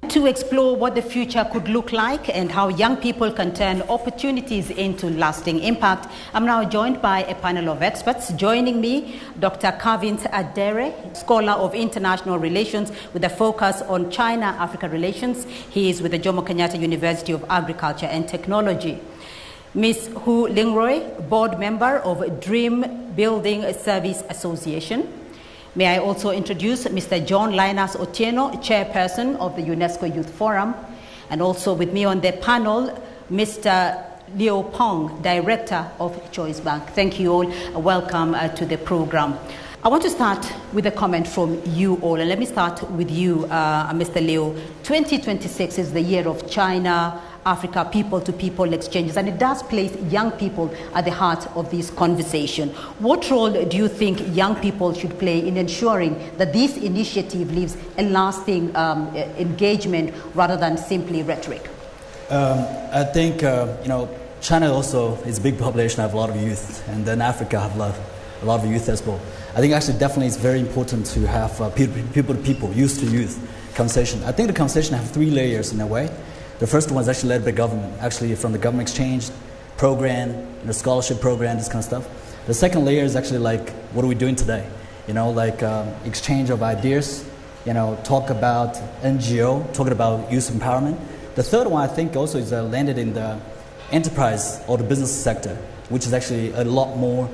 To explore what the future could look like and how young people can turn opportunities into lasting impact, I'm now joined by a panel of experts. Joining me, Dr. Kavint Adere, scholar of international relations with a focus on China-Africa relations. He is with the Jomo Kenyatta University of Agriculture and Technology. Ms. Hu Lingroy, board member of Dream Building Service Association. May I also introduce Mr. John Linus Otieno, chairperson of the UNESCO Youth Forum, and also with me on the panel, Mr. Leo Pong, director of Choice Bank. Thank you all. Welcome to the program. I want to start with a comment from you all, and let me start with you, Mr. Leo. 2026 is the year of China-Africa people-to-people exchanges, and it does place young people at the heart of this conversation. What role do you think young people should play in ensuring that this initiative leaves a lasting engagement rather than simply rhetoric? I think, China also is a big population, have a lot of youth, and then Africa have a lot of youth as well. I think actually definitely it's very important to have people-to-people, youth-to-youth conversation. I think the conversation have three layers in a way. The first one is actually led by government, actually from the government exchange program, scholarship program, this kind of stuff. The second layer is actually like, what are we doing today? Exchange of ideas, talk about NGO, talking about youth empowerment. The third one I think also is landed in the enterprise or the business sector, which is actually a lot more